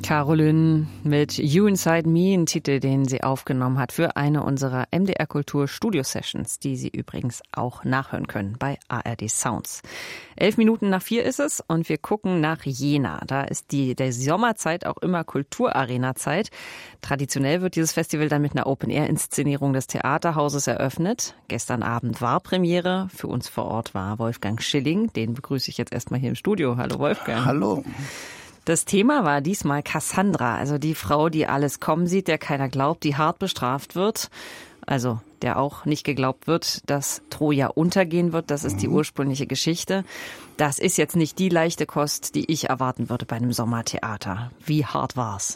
Caroline mit You Inside Me, ein Titel, den sie aufgenommen hat für eine unserer MDR Kultur Studio Sessions, die Sie übrigens auch nachhören können bei ARD Sounds. 4:11 ist es und wir gucken nach Jena. Da ist der Sommerzeit auch immer Kulturarena-Zeit. Traditionell wird dieses Festival dann mit einer Open-Air-Inszenierung des Theaterhauses eröffnet. Gestern Abend war Premiere. Für uns vor Ort war Wolfgang Schilling. Den begrüße ich jetzt erstmal hier im Studio. Hallo Wolfgang. Hallo. Das Thema war diesmal Cassandra, also die Frau, die alles kommen sieht, der keiner glaubt, die hart bestraft wird. Also der auch nicht geglaubt wird, dass Troja untergehen wird. Das ist die ursprüngliche Geschichte. Das ist jetzt nicht die leichte Kost, die ich erwarten würde bei einem Sommertheater. Wie hart war's?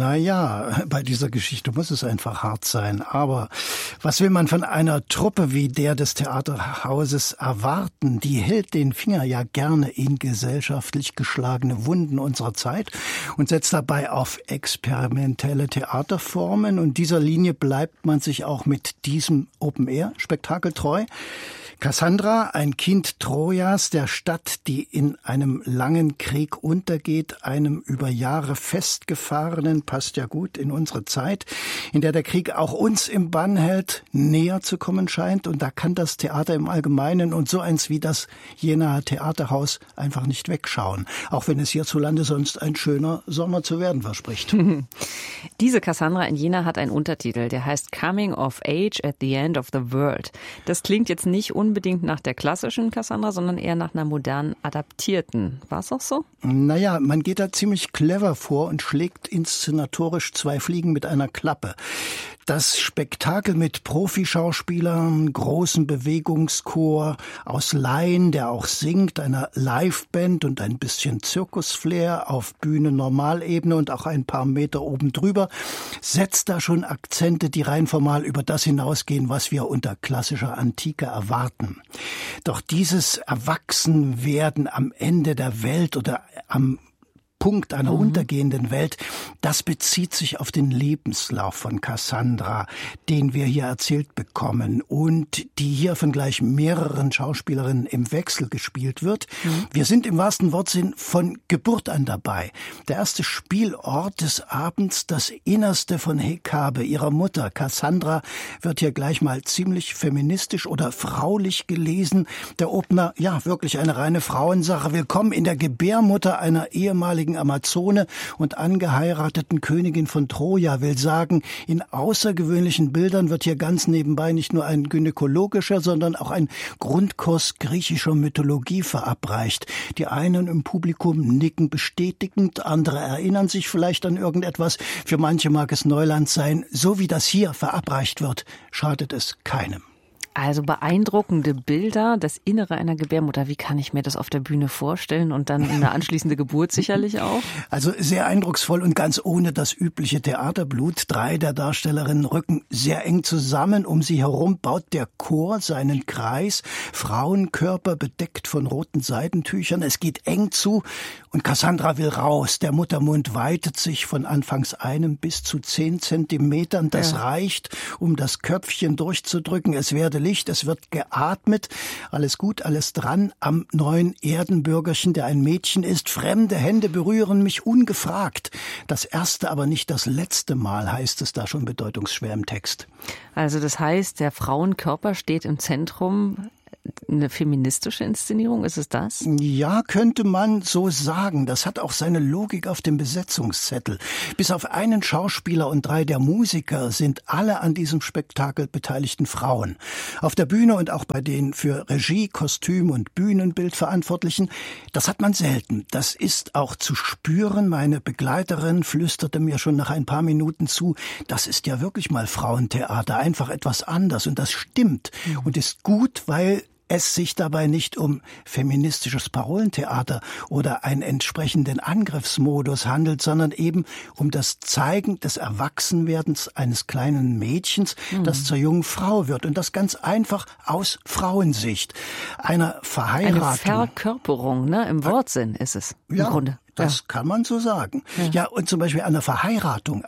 Naja, bei dieser Geschichte muss es einfach hart sein. Aber was will man von einer Truppe wie der des Theaterhauses erwarten? Die hält den Finger ja gerne in gesellschaftlich geschlagene Wunden unserer Zeit und setzt dabei auf experimentelle Theaterformen. Und dieser Linie bleibt man sich auch mit diesem Open-Air-Spektakel treu. Cassandra, ein Kind Trojas, der Stadt, die in einem langen Krieg untergeht, einem über Jahre festgefahrenen, passt ja gut in unsere Zeit, in der der Krieg auch uns im Bann hält, näher zu kommen scheint. Und da kann das Theater im Allgemeinen und so eins wie das Jenaer Theaterhaus einfach nicht wegschauen, auch wenn es hierzulande sonst ein schöner Sommer zu werden verspricht. Diese Cassandra in Jena hat einen Untertitel, der heißt Coming of Age at the End of the World. Das klingt jetzt nicht unbedingt nach der klassischen Cassandra, sondern eher nach einer modernen, adaptierten. War es auch so? Naja, man geht da ziemlich clever vor und schlägt inszenatorisch 2 Fliegen mit einer Klappe. Das Spektakel mit Profischauspielern, großem Bewegungschor, aus Laien, der auch singt, einer Liveband und ein bisschen Zirkusflair auf Bühne Normalebene und auch ein paar Meter oben drüber, setzt da schon Akzente, die rein formal über das hinausgehen, was wir unter klassischer Antike erwarten. Doch dieses Erwachsenwerden am Ende der Welt oder am Punkt einer untergehenden Welt, das bezieht sich auf den Lebenslauf von Cassandra, den wir hier erzählt bekommen und die hier von gleich mehreren Schauspielerinnen im Wechsel gespielt wird. Wir sind im wahrsten Wortsinn von Geburt an dabei. Der erste Spielort des Abends, das Innerste von Hekabe, ihrer Mutter. Cassandra wird hier gleich mal ziemlich feministisch oder fraulich gelesen. Der Opener, ja, wirklich eine reine Frauensache. Willkommen in der Gebärmutter einer ehemaligen Amazone und angeheirateten Königin von Troja, will sagen, in außergewöhnlichen Bildern wird hier ganz nebenbei nicht nur ein gynäkologischer, sondern auch ein Grundkurs griechischer Mythologie verabreicht. Die einen im Publikum nicken bestätigend, andere erinnern sich vielleicht an irgendetwas. Für manche mag es Neuland sein. So wie das hier verabreicht wird, schadet es keinem. Also beeindruckende Bilder, das Innere einer Gebärmutter. Wie kann ich mir das auf der Bühne vorstellen? Und dann eine anschließende Geburt sicherlich auch? Also sehr eindrucksvoll und ganz ohne das übliche Theaterblut. 3 der Darstellerinnen rücken sehr eng zusammen. Um sie herum baut der Chor seinen Kreis. Frauenkörper bedeckt von roten Seidentüchern. Es geht eng zu und Cassandra will raus. Der Muttermund weitet sich von anfangs 1 bis zu 10 Zentimetern. Das reicht, um das Köpfchen durchzudrücken. Es werde Licht, es wird geatmet, alles gut, alles dran am neuen Erdenbürgerchen, der ein Mädchen ist. Fremde Hände berühren mich ungefragt. Das erste, aber nicht das letzte Mal, heißt es da schon bedeutungsschwer im Text. Also das heißt, der Frauenkörper steht im Zentrum. Eine feministische Inszenierung, ist es das? Ja, könnte man so sagen. Das hat auch seine Logik auf dem Besetzungszettel. Bis auf einen Schauspieler und 3 der Musiker sind alle an diesem Spektakel beteiligten Frauen. Auf der Bühne und auch bei den für Regie, Kostüm und Bühnenbild Verantwortlichen, das hat man selten. Das ist auch zu spüren. Meine Begleiterin flüsterte mir schon nach ein paar Minuten zu, das ist ja wirklich mal Frauentheater, einfach etwas anders. Und das stimmt und ist gut, weil es sich dabei nicht um feministisches Parolentheater oder einen entsprechenden Angriffsmodus handelt, sondern eben um das Zeigen des Erwachsenwerdens eines kleinen Mädchens, das zur jungen Frau wird. Und das ganz einfach aus Frauensicht. Einer Verheiratung. Eine Verkörperung, ne? Im Wortsinn ist es im Grunde. Das kann man so sagen. Ja, und zum Beispiel einer Verheiratung aus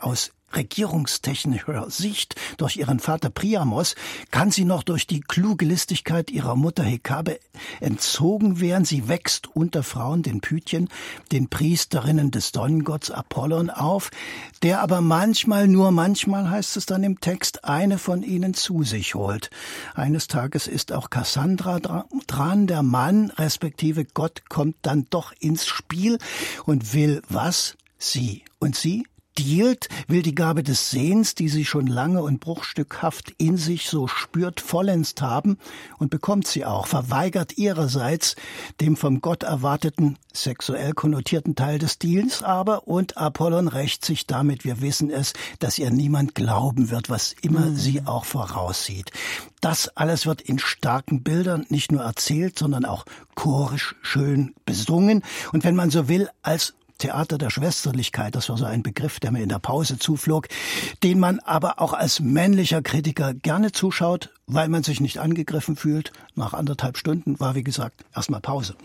regierungstechnischer Sicht durch ihren Vater Priamos kann sie noch durch die kluge Listigkeit ihrer Mutter Hekabe entzogen werden. Sie wächst unter Frauen, den Pythien, den Priesterinnen des Sonnengotts Apollon auf, der aber manchmal, nur manchmal heißt es dann im Text, eine von ihnen zu sich holt. Eines Tages ist auch Kassandra dran, der Mann, respektive Gott, kommt dann doch ins Spiel und will was? Sie. Und sie? Dealt, will die Gabe des Sehens, die sie schon lange und bruchstückhaft in sich so spürt, vollends haben und bekommt sie auch, verweigert ihrerseits dem vom Gott erwarteten, sexuell konnotierten Teil des Deals aber und Apollon rächt sich damit, wir wissen es, dass ihr niemand glauben wird, was immer sie auch voraussieht. Das alles wird in starken Bildern nicht nur erzählt, sondern auch chorisch schön besungen und wenn man so will, als Theater der Schwesterlichkeit, das war so ein Begriff, der mir in der Pause zuflog, den man aber auch als männlicher Kritiker gerne zuschaut, weil man sich nicht angegriffen fühlt. Nach 1,5 Stunden war, wie gesagt, erstmal Pause.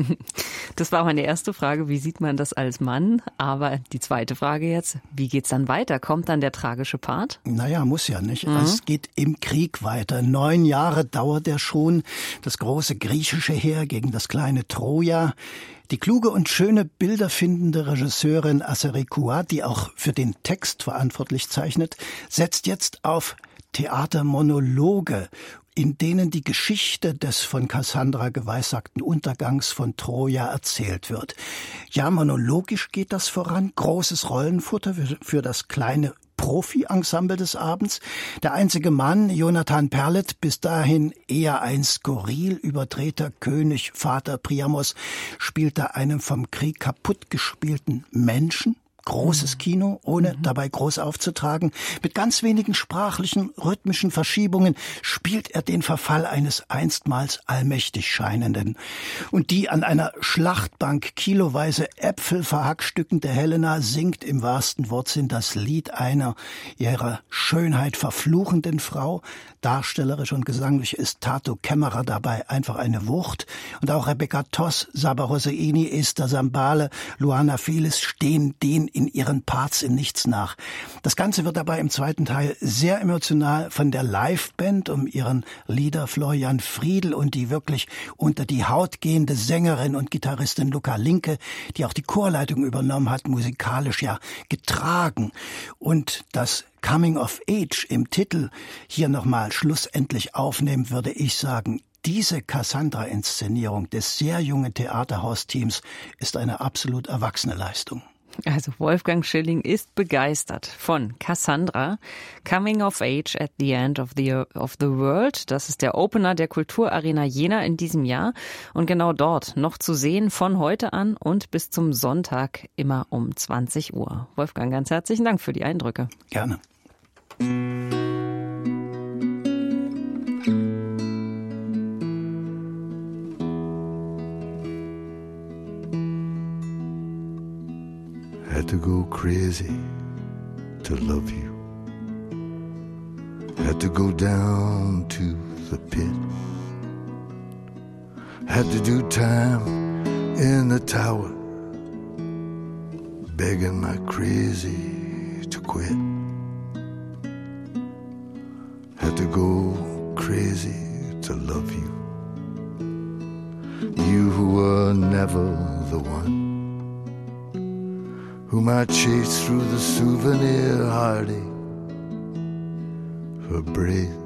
Das war meine erste Frage, wie sieht man das als Mann? Aber die zweite Frage jetzt, wie geht's dann weiter? Kommt dann der tragische Part? Naja, muss ja nicht. Es geht im Krieg weiter. 9 Jahre dauert er schon. Das große griechische Heer gegen das kleine Troja. Die kluge und schöne bilderfindende Regisseurin Asserikua, die auch für den Text verantwortlich zeichnet, setzt jetzt auf Theatermonologe, in denen die Geschichte des von Kassandra geweissagten Untergangs von Troja erzählt wird. Ja, monologisch geht das voran, großes Rollenfutter für das kleine Profi-Ensemble des Abends. Der einzige Mann, Jonathan Perlet, bis dahin eher ein skurril überdrehter König, Vater Priamos, spielt da einen vom Krieg kaputt gespielten Menschen. Großes Kino, ohne dabei groß aufzutragen. Mit ganz wenigen sprachlichen, rhythmischen Verschiebungen spielt er den Verfall eines einstmals allmächtig Scheinenden. Und die an einer Schlachtbank kiloweise Äpfel verhackstückende Helena singt im wahrsten Wortsinn das Lied einer ihrer Schönheit verfluchenden Frau. Darstellerisch und gesanglich ist Tato Kämmerer dabei einfach eine Wucht. Und auch Rebecca Toss, Saba Hosseini, Esther Sambale, Luana Felis stehen den in ihren Parts in nichts nach. Das Ganze wird dabei im zweiten Teil sehr emotional von der Liveband um ihren Leader Florian Friedl und die wirklich unter die Haut gehende Sängerin und Gitarristin Luca Linke, die auch die Chorleitung übernommen hat, musikalisch ja getragen. Und das Coming of Age im Titel hier nochmal schlussendlich aufnehmen, würde ich sagen, diese Cassandra-Inszenierung des sehr jungen Theaterhausteams ist eine absolut erwachsene Leistung. Also Wolfgang Schilling ist begeistert von Cassandra, Coming of Age at the End of the World. Das ist der Opener der Kulturarena Jena in diesem Jahr. Und genau dort noch zu sehen von heute an und bis zum Sonntag immer um 20 Uhr. Wolfgang, ganz herzlichen Dank für die Eindrücke. Gerne. Had to go crazy to love you. Had to go down to the pit. Had to do time in the tower, begging my crazy to quit. Had to go crazy to love you. You who were never the one whom I chased through the souvenir heartache for breath